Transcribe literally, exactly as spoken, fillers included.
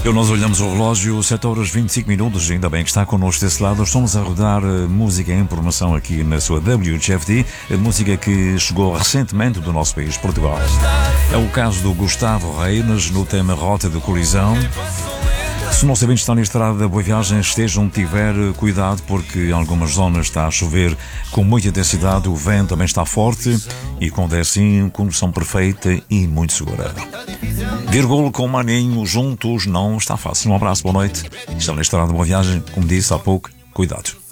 Eu, nós olhamos o relógio, sete horas e vinte e cinco minutos, ainda bem que está connosco desse lado. Estamos a rodar música em promoção aqui na sua W H F D, a música que chegou recentemente do nosso país, Portugal. É o caso do Gustavo Reines, no tema Rota de Colisão. Se não sabem estar na estrada da Boa Viagem, estejam, tiver cuidado, porque em algumas zonas está a chover com muita intensidade, o vento também está forte e quando é assim, condução perfeita e muito segura. Virgul com o Maninho juntos não está fácil. Um abraço, boa noite. Estão na estrada da Boa Viagem, como disse há pouco, cuidado.